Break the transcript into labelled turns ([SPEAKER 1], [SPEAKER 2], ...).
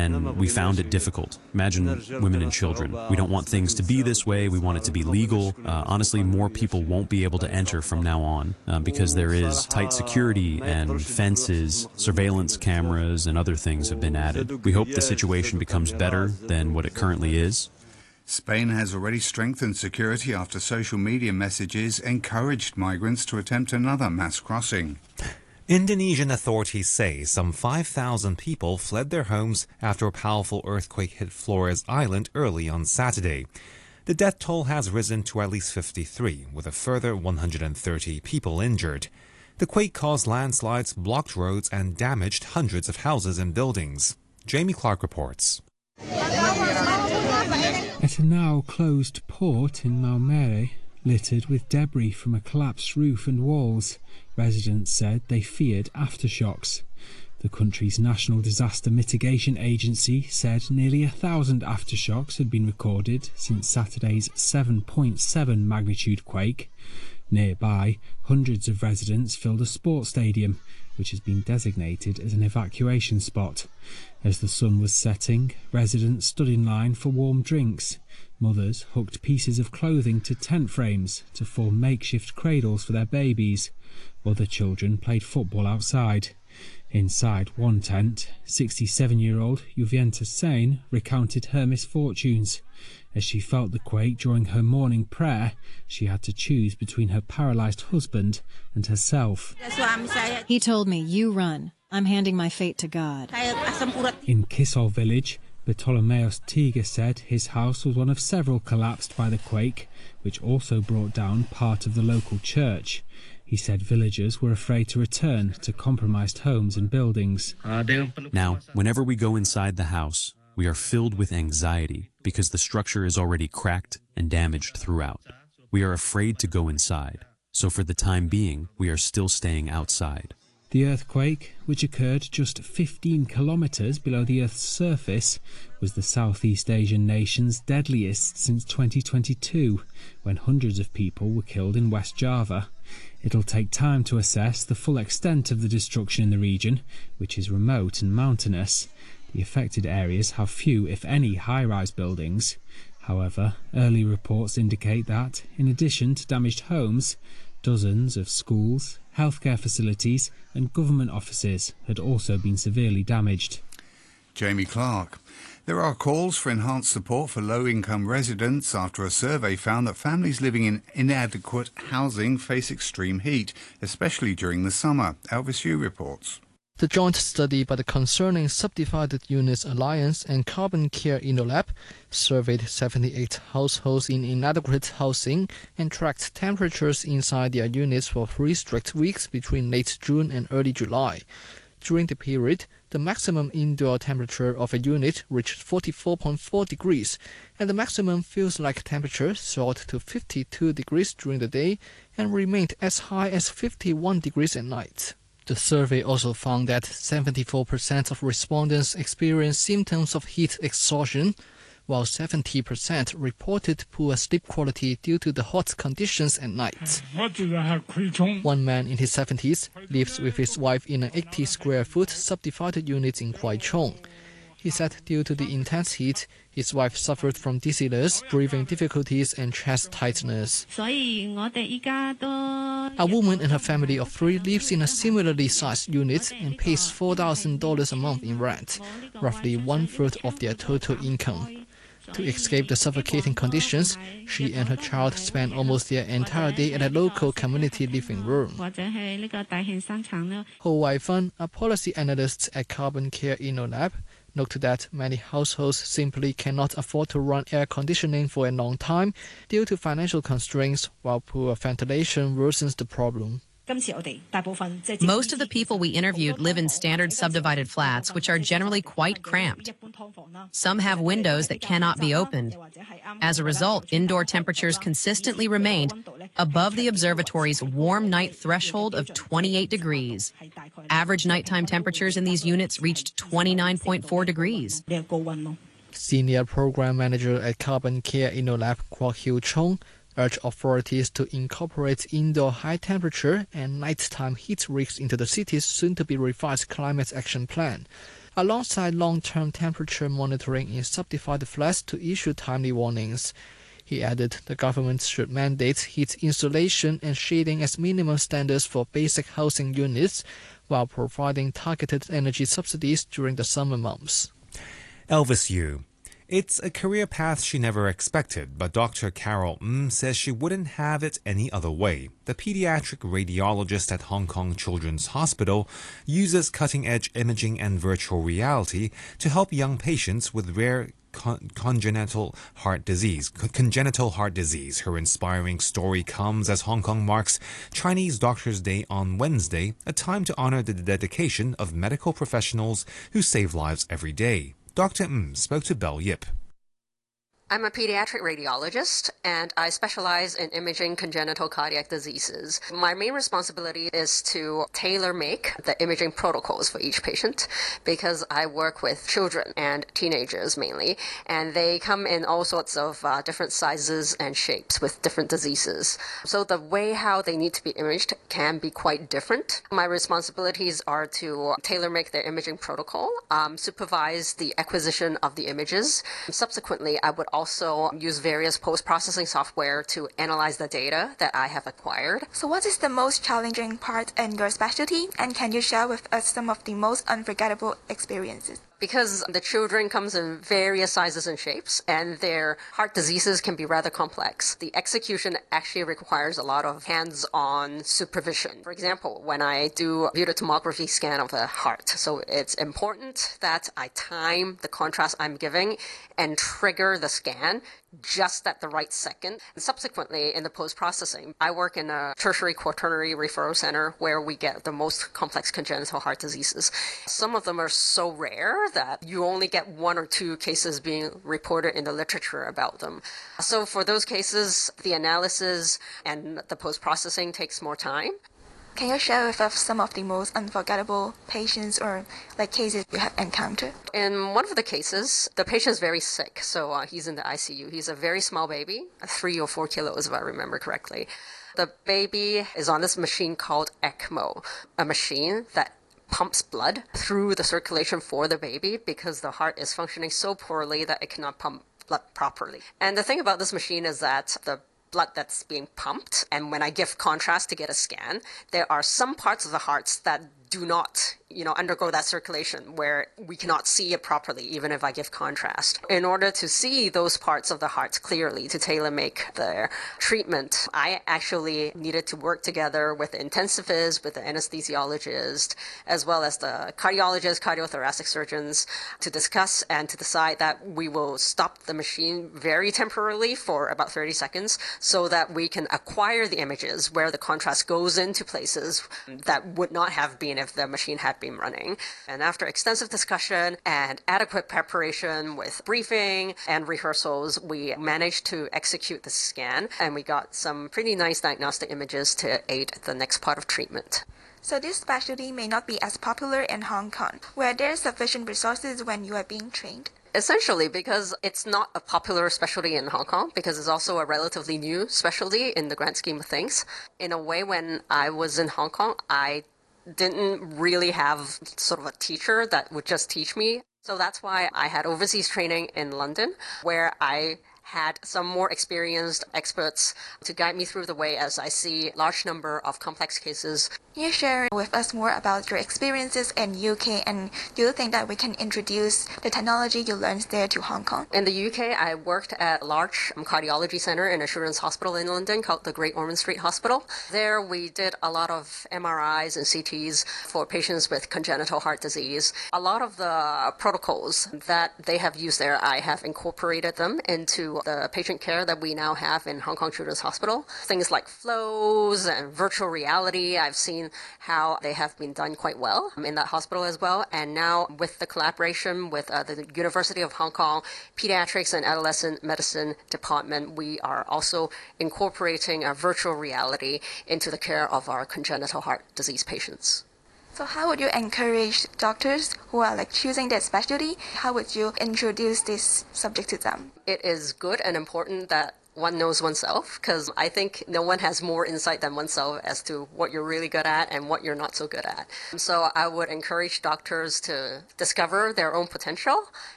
[SPEAKER 1] and we found it difficult. Imagine women and children. We don't want things to be this way. We want it to be legal. Honestly, more people won't be able to enter from now on because there is tight security and fences, surveillance cameras, and other things have been added. We hope the situation becomes better than what it currently is.
[SPEAKER 2] Spain has already strengthened security after social media messages encouraged migrants to attempt another mass crossing.
[SPEAKER 3] Indonesian authorities say some 5,000 people fled their homes after a powerful earthquake hit Flores Island early on Saturday. The death toll has risen to at least 53, with a further 130 people injured. The quake caused landslides, blocked roads, and damaged hundreds of houses and buildings. Jamie Clark reports.
[SPEAKER 4] At a now closed port in Maumere, littered with debris from a collapsed roof and walls, residents said they feared aftershocks. The country's National Disaster Mitigation Agency said nearly 1,000 aftershocks had been recorded since Saturday's 7.7 magnitude quake. Nearby, hundreds of residents filled a sports stadium, which has been designated as an evacuation spot. As the sun was setting, residents stood in line for warm drinks. Mothers hooked pieces of clothing to tent frames to form makeshift cradles for their babies. Other children played football outside. Inside one tent, 67-year-old Juvienta Sain recounted her misfortunes. As she felt the quake during her morning prayer, she had to choose between her paralysed husband and herself.
[SPEAKER 5] He told me, "You run. I'm handing my fate to God."
[SPEAKER 4] In Kisol village, Bartolomeos Tiga said his house was one of several collapsed by the quake, which also brought down part of the local church. He said villagers were afraid to return to compromised homes and buildings.
[SPEAKER 1] Now, whenever we go inside the house, we are filled with anxiety because the structure is already cracked and damaged throughout. We are afraid to go inside, so for the time being, we are still staying outside.
[SPEAKER 4] The earthquake, which occurred just 15 kilometres below the Earth's surface, was the Southeast Asian nation's deadliest since 2022, when hundreds of people were killed in West Java. It'll take time to assess the full extent of the destruction in the region, which is remote and mountainous. The affected areas have few, if any, high-rise buildings. However, early reports indicate that, in addition to damaged homes, dozens of schools, healthcare facilities and government offices had also been severely damaged.
[SPEAKER 2] Jamie Clark. There are calls for enhanced support for low-income residents after a survey found that families living in inadequate housing face extreme heat, especially during the summer. Elvis Yu reports.
[SPEAKER 6] The joint study by the Concerning Subdivided Units Alliance and Carbon Care InnoLab surveyed 78 households in inadequate housing and tracked temperatures inside their units for 3 strict weeks between late June and early July. During the period, the maximum indoor temperature of a unit reached 44.4 degrees, and the maximum feels-like temperature soared to 52 degrees during the day and remained as high as 51 degrees at night. The survey also found that 74% of respondents experienced symptoms of heat exhaustion, while 70% reported poor sleep quality due to the hot conditions at night. One man in his 70s lives with his wife in an 80-square-foot subdivided unit in Kwaichong. He said due to the intense heat, his wife suffered from dizziness, breathing difficulties and chest tightness. A woman and her family of 3 lives in a similarly sized unit and pays $4,000 a month in rent, roughly 1/3 of their total income. To escape the suffocating conditions, she and her child spent almost their entire day at a local community living room. Ho Wai-Fan, a policy analyst at Carbon Care InnoLab, noted that many households simply cannot afford to run air conditioning for a long time due to financial constraints, while poor ventilation worsens the problem.
[SPEAKER 7] Most of the people we interviewed live in standard subdivided flats, which are generally quite cramped. Some have windows that cannot be opened. As a result, indoor temperatures consistently remained above the observatory's warm night threshold of 28 degrees. Average nighttime temperatures in these units reached 29.4 degrees.
[SPEAKER 6] Senior Program Manager at Carbon Care InnoLab, Kwok Hiu Chong, urged authorities to incorporate indoor high-temperature and nighttime heat risks into the city's soon-to-be-revised climate action plan. alongside long-term temperature monitoring in subdivided flats to issue timely warnings. He added the government should mandate heat insulation and shading as minimum standards for basic housing units, while providing targeted energy subsidies during the summer months.
[SPEAKER 3] Elvis Yu. It's a career path she never expected, but Dr. Carol says she wouldn't have it any other way. The pediatric radiologist at Hong Kong Children's Hospital uses cutting-edge imaging and virtual reality to help young patients with rare congenital heart disease. Her inspiring story comes as Hong Kong marks Chinese Doctors' Day on Wednesday, a time to honor the dedication of medical professionals who save lives every day. Dr. spoke to Bell Yip.
[SPEAKER 7] I'm a pediatric radiologist, and I specialize in imaging congenital cardiac diseases. My main responsibility is to tailor-make the imaging protocols for each patient, because I work with children and teenagers mainly, and they come in all sorts of different sizes and shapes with different diseases. So the way how they need to be imaged can be quite different. My responsibilities are to tailor-make their imaging protocol, supervise the acquisition of the images. Subsequently, I would also use various post-processing software to analyze the data that I have acquired.
[SPEAKER 8] So what is the most challenging part in your specialty, and can you share with us some of the most unforgettable experiences?
[SPEAKER 7] Because the children comes in various sizes and shapes, and their heart diseases can be rather complex, the execution actually requires a lot of hands-on supervision. For example, when I do a tomography scan of the heart, so it's important that I time the contrast I'm giving and trigger the scan just at the right second. And subsequently, in the post-processing, I work in a tertiary quaternary referral center where we get the most complex congenital heart diseases. Some of them are so rare that you only get 1 or 2 cases being reported in the literature about them. So for those cases, the analysis and the post-processing takes more time.
[SPEAKER 8] Can you share with us some of the most unforgettable patients or cases you have encountered?
[SPEAKER 7] In one of the cases, the patient is very sick, so he's in the ICU. He's a very small baby, 3 or 4 kilos if I remember correctly. The baby is on this machine called ECMO, a machine that pumps blood through the circulation for the baby because the heart is functioning so poorly that it cannot pump blood properly. And the thing about this machine is that the blood that's being pumped, and when I give contrast to get a scan, there are some parts of the hearts that do not, undergo that circulation where we cannot see it properly, even if I give contrast. In order to see those parts of the heart clearly, to tailor-make their treatment, I actually needed to work together with the intensivist, with the anesthesiologist, as well as the cardiologist, cardiothoracic surgeons, to discuss and to decide that we will stop the machine very temporarily for about 30 seconds so that we can acquire the images where the contrast goes into places that would not have been if the machine had been running. And after extensive discussion and adequate preparation with briefing and rehearsals, we managed to execute the scan, and we got some pretty nice diagnostic images to aid the next part of treatment.
[SPEAKER 8] So this specialty may not be as popular in Hong Kong. Were there sufficient resources when you are being trained?
[SPEAKER 7] Essentially, because it's not a popular specialty in Hong Kong, because it's also a relatively new specialty in the grand scheme of things. In a way, when I was in Hong Kong, I didn't really have sort of a teacher that would just teach me. So that's why I had overseas training in London, where I had some more experienced experts to guide me through the way as I see large number of complex cases.
[SPEAKER 8] Can you share with us more about your experiences in UK, and do you think that we can introduce the technology you learned there to Hong Kong?
[SPEAKER 7] In the UK, I worked at a large cardiology center in a children's hospital in London called the Great Ormond Street Hospital. There we did a lot of MRIs and CTs for patients with congenital heart disease. A lot of the protocols that they have used there, I have incorporated them into the patient care that we now have in Hong Kong Children's Hospital. Things like flows and virtual reality, I've seen how they have been done quite well in that hospital as well. And now with the collaboration with the University of Hong Kong Pediatrics and Adolescent Medicine Department, we are also incorporating virtual reality into the care of our congenital heart disease patients.
[SPEAKER 8] So how would you encourage doctors who are choosing their specialty? How would you introduce this subject to them?
[SPEAKER 7] It is good and important that
[SPEAKER 9] one knows oneself, because I think no one has more insight than oneself as to what you're really good at and what you're not so good at. So I would encourage doctors to discover their own potential